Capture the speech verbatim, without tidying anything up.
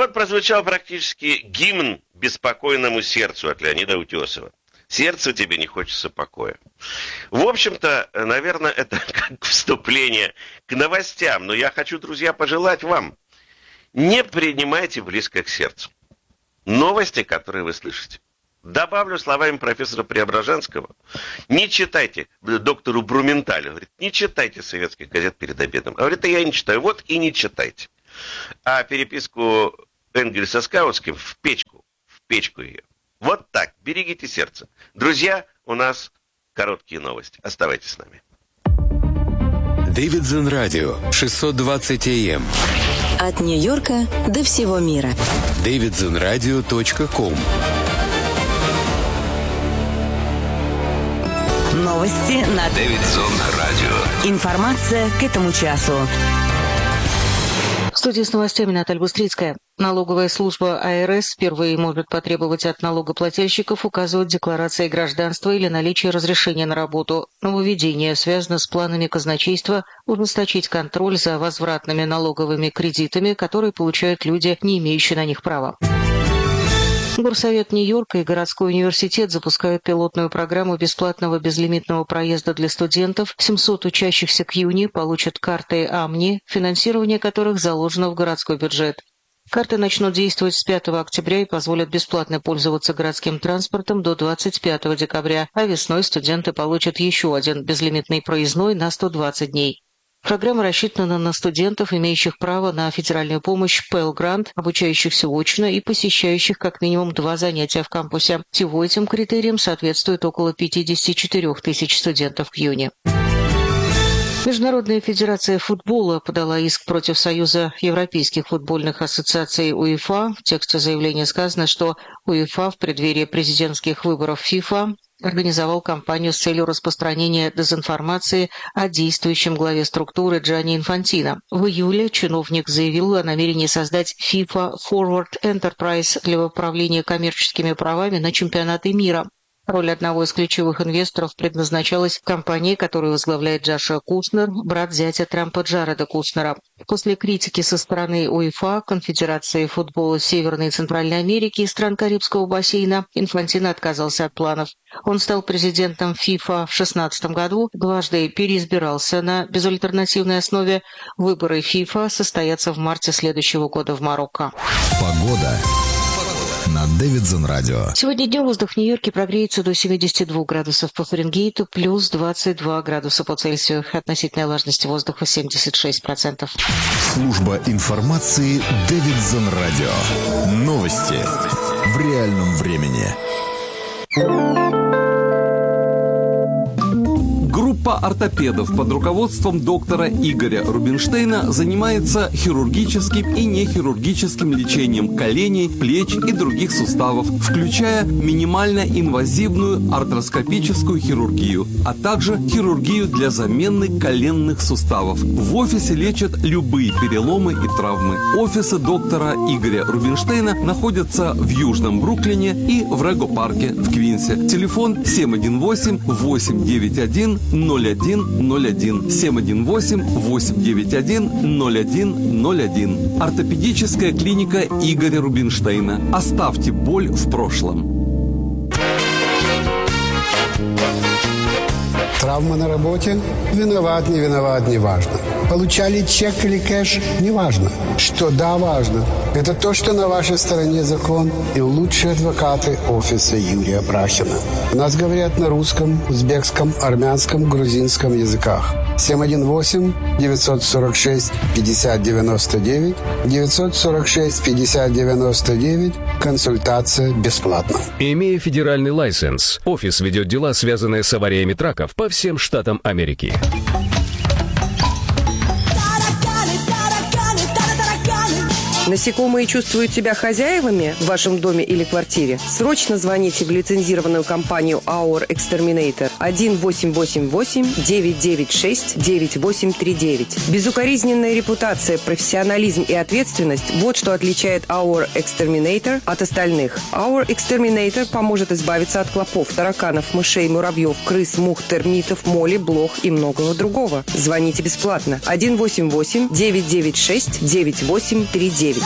вот прозвучал практически гимн беспокойному сердцу от Леонида Утесова. Сердцу тебе не хочется покоя. В общем-то, наверное, это как вступление к новостям. Но я хочу, друзья, пожелать вам: не принимайте близко к сердцу новости, которые вы слышите. Добавлю словами профессора Преображенского: не читайте, доктору Брументалю, говорит, не читайте советских газет перед обедом. А говорит, а я не читаю. Вот и не читайте. А переписку Энгельса с Каутским в печку, в печку ее. Вот так, берегите сердце. Друзья, у нас короткие новости. Оставайтесь с нами. Дэвидсон Радио, шестьсот двадцать эй эм. От Нью-Йорка до всего мира. дэвидсон радио точка ком. Новости на Дэвидсон Радио. Информация к этому часу. В студии с новостями Наталья Бустрицкая. Налоговая служба А Р С впервые может потребовать от налогоплательщиков указывать декларации гражданства или наличие разрешения на работу. Нововведение связано с планами казначейства ужесточить контроль за возвратными налоговыми кредитами, которые получают люди, не имеющие на них права. Горсовет Нью-Йорка и городской университет запускают пилотную программу бесплатного безлимитного проезда для студентов. семьсот учащихся к июню получат карты АМНИ, финансирование которых заложено в городской бюджет. Карты начнут действовать с пятого октября и позволят бесплатно пользоваться городским транспортом до двадцать пятого декабря, а весной студенты получат еще один безлимитный проездной на сто двадцать дней. Программа рассчитана на студентов, имеющих право на федеральную помощь Pell Grant, обучающихся очно и посещающих как минимум два занятия в кампусе. Всего этим критериям соответствует около пятьдесят четыре тысячи студентов к июню. Международная федерация футбола подала иск против Союза европейских футбольных ассоциаций УЕФА. В тексте заявления сказано, что УЕФА в преддверии президентских выборов ФИФА организовал кампанию с целью распространения дезинформации о действующем главе структуры Джанни Инфантино. В июле чиновник заявил о намерении создать FIFA Forward Enterprise для управления коммерческими правами на чемпионаты мира. Роль одного из ключевых инвесторов предназначалась компании, которую возглавляет Джошуа Кушнер, брат зятя Трампа Джареда Кушнера. После критики со стороны УЕФА, Конфедерации футбола Северной и Центральной Америки и стран Карибского бассейна, Инфантино отказался от планов. Он стал президентом ФИФА в две тысячи шестнадцатом году, дважды переизбирался на безальтернативной основе. Выборы ФИФА состоятся в марте следующего года в Марокко. Погода на Дэвидсон Радио. Сегодня днем воздух в Нью-Йорке прогреется до семидесяти двух градусов по Фаренгейту, плюс двадцать два градуса по Цельсию. Относительная влажность воздуха семьдесят шесть процентов. Служба информации Дэвидсон Радио. Новости в реальном времени. Группа ортопедов под руководством доктора Игоря Рубинштейна занимается хирургическим и нехирургическим лечением коленей, плеч и других суставов, включая минимально инвазивную артроскопическую хирургию, а также хирургию для замены коленных суставов. В офисе лечат любые переломы и травмы. Офисы доктора Игоря Рубинштейна находятся в Южном Бруклине и в Рего-парке в Квинсе. Телефон семь один восемь восемь девять один ноль один ноль один. семь один восемь восемь девять один ноль один ноль один. Ортопедическая клиника Игоря Рубинштейна. Оставьте боль в прошлом. Травма на работе? Виноват, не виноват, не важно. Получали чек или кэш? Не важно. Что да, важно. Это то, что на вашей стороне закон и лучшие адвокаты офиса Юрия Брахина. У нас говорят на русском, узбекском, армянском, грузинском языках. семь один восемь девятьсот сорок шесть пятьдесят девяносто девять девятьсот сорок шесть пятьдесят девяносто девять. Консультация бесплатна. Имея федеральный лайсенс, офис ведет дела, связанные с авариями траков по всем штатам Америки. Насекомые чувствуют себя хозяевами в вашем доме или квартире? Срочно звоните в лицензированную компанию Our Exterminator один восемь восемь восемь девять девять шесть девять восемь три девять. Безукоризненная репутация, профессионализм и ответственность – вот что отличает Our Exterminator от остальных. Our Exterminator поможет избавиться от клопов, тараканов, мышей, муравьев, крыс, мух, термитов, моли, блох и многого другого. Звоните бесплатно один восемь восемь девять девять шесть девять восемь три девять.